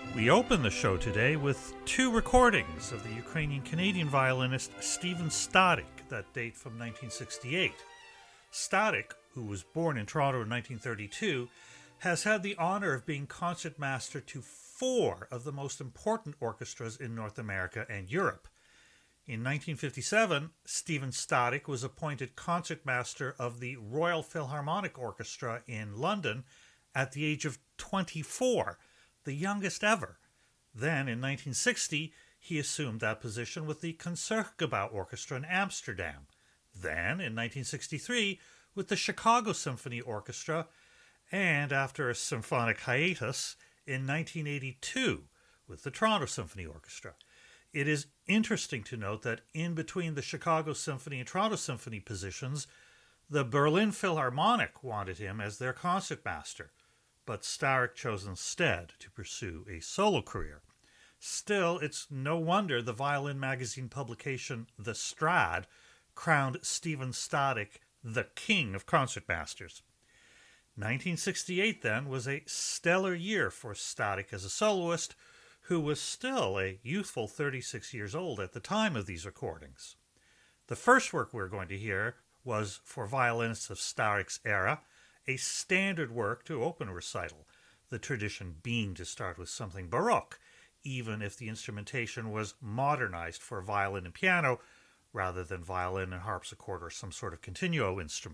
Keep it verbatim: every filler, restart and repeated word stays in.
We open the show today with two recordings of the Ukrainian-Canadian violinist Stephen Static that date from nineteen sixty-eight. Static, who was born in Toronto in nineteen thirty-two, has had the honor of being concertmaster to four of the most important orchestras in North America and Europe. In nineteen fifty-seven, Stephen Static was appointed concertmaster of the Royal Philharmonic Orchestra in London at the age of twenty-four, the youngest ever. Then, in nineteen sixty, he assumed that position with the Concertgebouw Orchestra in Amsterdam. Then, in nineteen sixty-three, with the Chicago Symphony Orchestra, and after a symphonic hiatus, in nineteen eighty-two, with the Toronto Symphony Orchestra. It is interesting to note that in between the Chicago Symphony and Toronto Symphony positions, the Berlin Philharmonic wanted him as their concertmaster, but Static chose instead to pursue a solo career. Still, it's no wonder the violin magazine publication The Strad crowned Stephen Static the king of concertmasters. nineteen sixty-eight, then, was a stellar year for Static as a soloist, who was still a youthful thirty-six years old at the time of these recordings. The first work we're going to hear was for violinists of Static's era, a standard work to open a recital, the tradition being to start with something Baroque, even if the instrumentation was modernized for violin and piano rather than violin and harpsichord or some sort of continuo instrument.